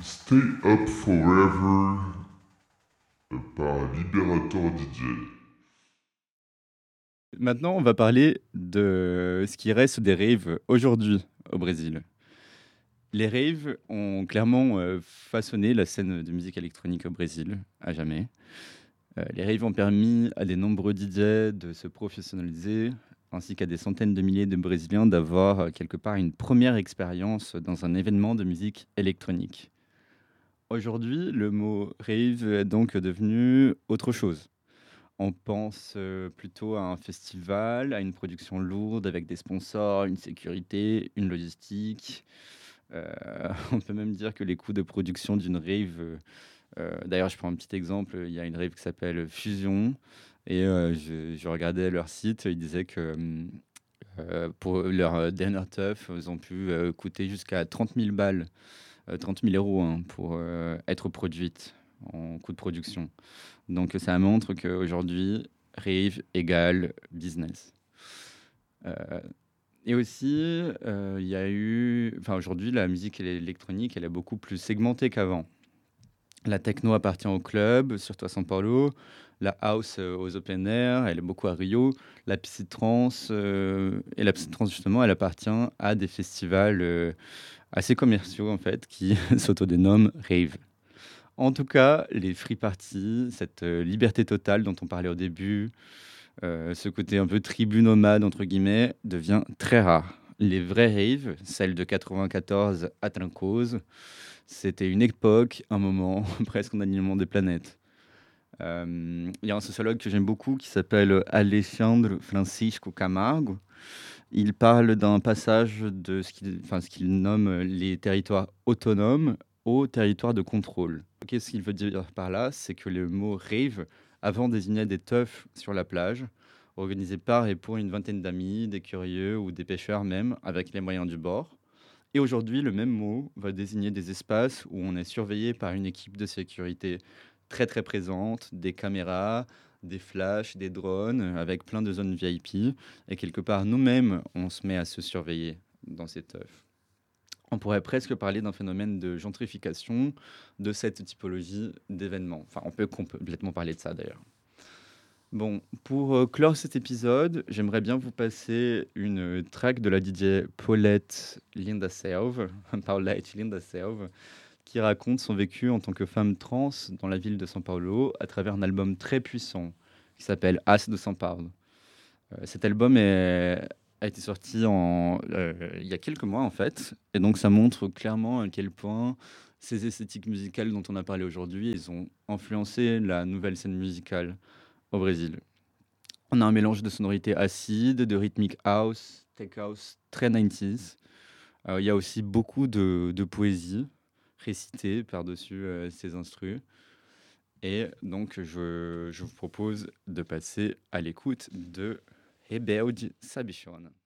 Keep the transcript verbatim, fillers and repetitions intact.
Stay Up Forever par Liberator D J. Maintenant, on va parler de ce qui reste des raves aujourd'hui au Brésil. Les raves ont clairement euh, façonné la scène de musique électronique au Brésil, à jamais. Euh, les raves ont permis à des nombreux D J de se professionnaliser, ainsi qu'à des centaines de milliers de Brésiliens d'avoir euh, quelque part une première expérience dans un événement de musique électronique. Aujourd'hui, le mot rave est donc devenu autre chose. On pense euh, plutôt à un festival, à une production lourde avec des sponsors, une sécurité, une logistique. Euh, on peut même dire que les coûts de production d'une rave, euh, euh, d'ailleurs je prends un petit exemple, il y a une rave qui s'appelle Fusion, et euh, je, je regardais leur site, ils disaient que hum, euh, pour leur euh, dernière teuf, ils ont pu euh, coûter jusqu'à trente mille balles, euh, trente mille euros hein, pour euh, être produite en coût de production. Donc ça montre qu'aujourd'hui, rave égale business. Euh, et aussi, euh, il y a eu, enfin aujourd'hui, la musique électronique, elle est beaucoup plus segmentée qu'avant. La techno appartient au club, surtout à São Paulo. La house euh, aux open air, elle est beaucoup à Rio. La psytrance, euh, et la psytrance justement, elle appartient à des festivals euh, assez commerciaux en fait, qui s'autodénomment rave. En tout cas, les free parties, cette euh, liberté totale dont on parlait au début, euh, ce côté un peu tribu nomade, entre guillemets, devient très rare. Les vraies raves, celles de quatre-vingt-quatorze à Trancoso, c'était une époque, un moment, presque en alignement des planètes. Euh, Il y a un sociologue que j'aime beaucoup qui s'appelle Alexandre Francisco Camargo. Il parle d'un passage de ce qu'il enfin, ce qu'il nomme les territoires autonomes aux territoires de contrôle. Qu'est-ce qu'il veut dire par là? C'est que le mot rave, avant désignait des teufs sur la plage, organisés par et pour une vingtaine d'amis, des curieux ou des pêcheurs même, avec les moyens du bord. Et aujourd'hui, le même mot va désigner des espaces où on est surveillé par une équipe de sécurité très très présente, des caméras, des flashs, des drones, avec plein de zones V I P. Et quelque part, nous-mêmes, on se met à se surveiller dans cette œuvre. On pourrait presque parler d'un phénomène de gentrification de cette typologie d'événements. Enfin, on peut complètement parler de ça d'ailleurs. Bon, pour euh, clore cet épisode, j'aimerais bien vous passer une euh, track de la D J Paulette Linda Selve, Paulette Linda Selve, qui raconte son vécu en tant que femme trans dans la ville de São Paulo à travers un album très puissant qui s'appelle As de São Paulo. Euh, cet album est- a été sorti en, euh, il y a quelques mois en fait, et donc ça montre clairement à quel point ces esthétiques musicales dont on a parlé aujourd'hui, ils ont influencé la nouvelle scène musicale au Brésil. On a un mélange de sonorités acides, de rythmique house, tech house, très quatre-vingt-dix. Euh, Il y a aussi beaucoup de, de poésie récitée par-dessus euh, ces instrus. Et donc, je, je vous propose de passer à l'écoute de Rebelde Sabichon.